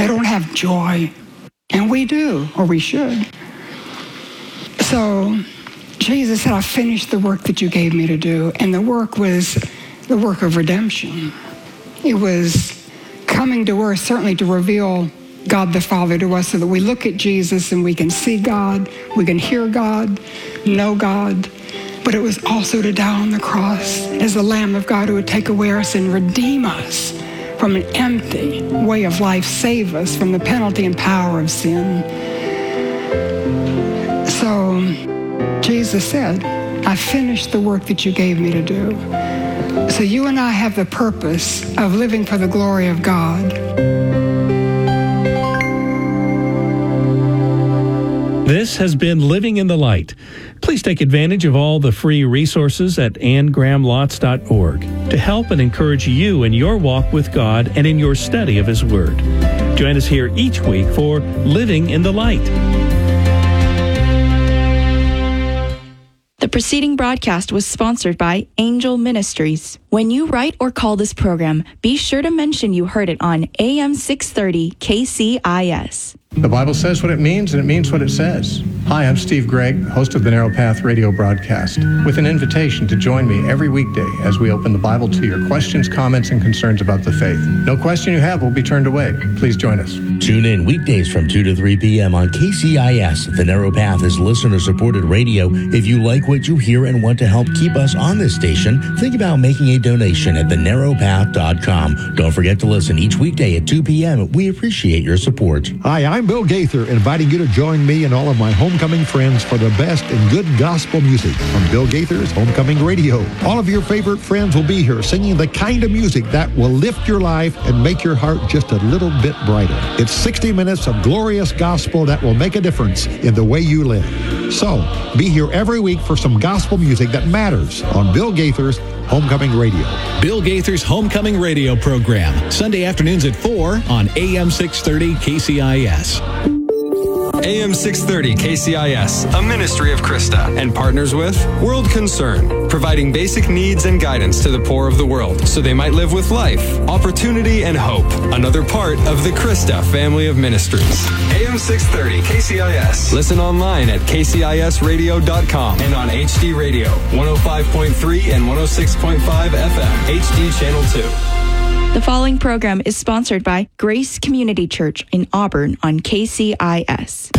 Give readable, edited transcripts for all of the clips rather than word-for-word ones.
They don't have joy. And we do, or we should. So Jesus said, I finished the work that you gave me to do. And the work was the work of redemption. It was coming to earth, certainly to reveal God the Father to us so that we look at Jesus and we can see God, we can hear God, know God. But it was also to die on the cross as the Lamb of God who would take away our sin, redeem us from an empty way of life, save us from the penalty and power of sin. So Jesus said, I finished the work that you gave me to do. So you and I have the purpose of living for the glory of God. This has been Living in the Light. Please take advantage of all the free resources at AnnGrahamLotz.org to help and encourage you in your walk with God and in your study of His Word. Join us here each week for Living in the Light. The preceding broadcast was sponsored by Angel Ministries. When you write or call this program, be sure to mention you heard it on AM 630 KCIS. The Bible says what it means, and it means what it says. Hi, I'm Steve Gregg, host of the Narrow Path radio broadcast, with an invitation to join me every weekday as we open the Bible to your questions, comments, and concerns about the faith. No question you have will be turned away. Please join us. Tune in weekdays from 2 to 3 p.m. on KCIS. The Narrow Path is listener-supported radio. If you like what you hear and want to help keep us on this station, think about making a donation at thenarrowpath.com. Don't forget to listen each weekday at 2 p.m. We appreciate your support. Hi, I'm Bill Gaither, inviting you to join me and all of my homecoming friends for the best in good gospel music on Bill Gaither's Homecoming Radio. All of your favorite friends will be here singing the kind of music that will lift your life and make your heart just a little bit brighter. It's 60 minutes of glorious gospel that will make a difference in the way you live. So, be here every week for some gospel music that matters on Bill Gaither's Homecoming Radio. Bill Gaither's Homecoming Radio program, Sunday afternoons at 4 on AM 630 KCIS. AM 630 KCIS, a ministry of Krista, and partners with World Concern, providing basic needs and guidance to the poor of the world so they might live with life, opportunity, and hope. Another part of the Krista family of ministries. AM 630 KCIS. Listen online at kcisradio.com and on HD Radio, 105.3 and 106.5 FM, HD Channel 2. The following program is sponsored by Grace Community Church in Auburn on KCIS.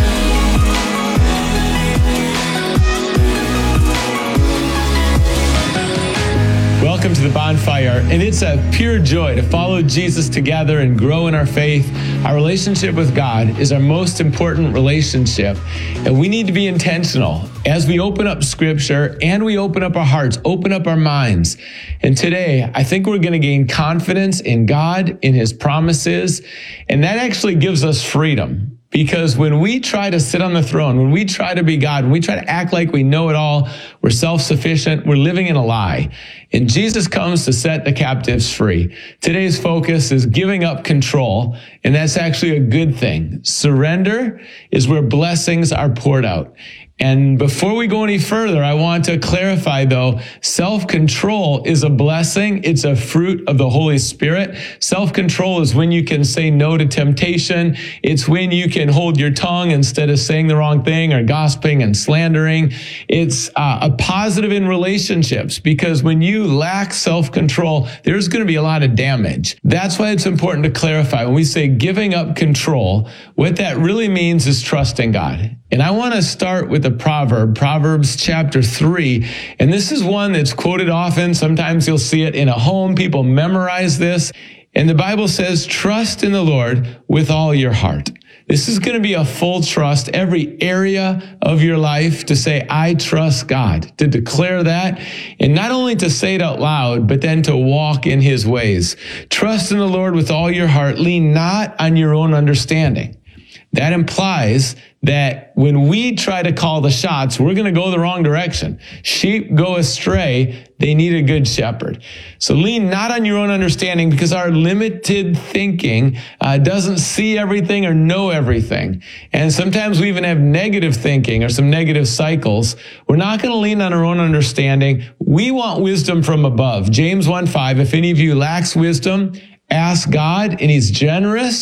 Welcome to the bonfire, and it's a pure joy to follow Jesus together and grow in our faith. Our relationship with God is our most important relationship, and we need to be intentional as we open up Scripture and we open up our hearts, open up our minds. And today, I think we're going to gain confidence in God, in His promises, and that actually gives us freedom. Because when we try to sit on the throne, when we try to be God, when we try to act like we know it all, we're self-sufficient, we're living in a lie. And Jesus comes to set the captives free. Today's focus is giving up control, and that's actually a good thing. Surrender is where blessings are poured out. And before we go any further, I want to clarify, though, self-control is a blessing. It's a fruit of the Holy Spirit. Self-control is when you can say no to temptation. It's when you can hold your tongue instead of saying the wrong thing or gossiping and slandering. It's a positive in relationships, because when you lack self-control, there's going to be a lot of damage. That's why it's important to clarify. When we say giving up control, what that really means is trusting God. And I want to start with a proverb, Proverbs chapter 3. And this is one that's quoted often. Sometimes you'll see it in a home. People memorize this. And the Bible says, trust in the Lord with all your heart. This is going to be a full trust, every area of your life, to say, I trust God, to declare that, and not only to say it out loud, but then to walk in His ways. Trust in the Lord with all your heart. Lean not on your own understanding. That implies that when we try to call the shots, we're going to go the wrong direction. Sheep go astray. They need a good shepherd. So lean not on your own understanding, because our limited thinking doesn't see everything or know everything. And sometimes we even have negative thinking or some negative cycles. We're not going to lean on our own understanding. We want wisdom from above. James 1:5, if any of you lacks wisdom, ask God, and He's generous